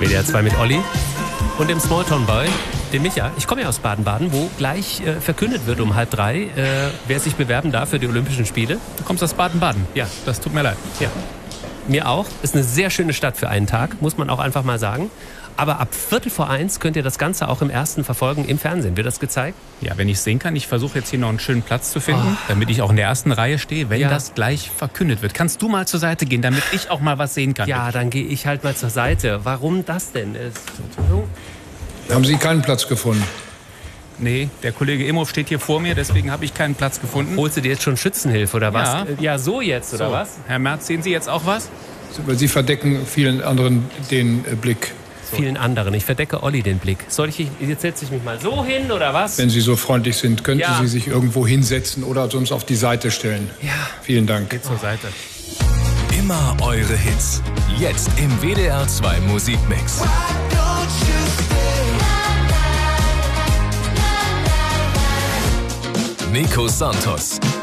WDR 2 mit Olli und dem Smalltown Boy, dem Micha. Ich komme ja aus Baden-Baden, wo gleich verkündet wird um 2:30, wer sich bewerben darf für die Olympischen Spiele. Du kommst aus Baden-Baden? Ja. Das tut mir leid. Ja. Mir auch. Ist eine sehr schöne Stadt für einen Tag, muss man auch einfach mal sagen. Aber ab 1:15 könnt ihr das Ganze auch im Ersten verfolgen im Fernsehen. Wird das gezeigt? Ja, wenn ich es sehen kann. Ich versuche jetzt hier noch einen schönen Platz zu finden, damit ich auch in der ersten Reihe stehe, wenn das gleich verkündet wird. Kannst du mal zur Seite gehen, damit ich auch mal was sehen kann? Ja, dann gehe ich halt mal zur Seite. Warum das denn? Haben Sie keinen Platz gefunden? Nee, der Kollege Imhoff steht hier vor mir, deswegen habe ich keinen Platz gefunden. Holst du dir jetzt schon Schützenhilfe oder was? Ja. Ja, so jetzt oder So, was? Herr Merz, sehen Sie jetzt auch was? Sie verdecken vielen anderen den Blick. Vielen anderen. Ich verdecke Olli den Blick. Jetzt setze ich mich mal so hin oder was? Wenn Sie so freundlich sind, könnten Ja. Sie sich irgendwo hinsetzen oder sonst auf die Seite stellen. Ja. Vielen Dank. Geht zur Seite. Immer eure Hits. Jetzt im WDR 2 Musikmix. Nico Santos.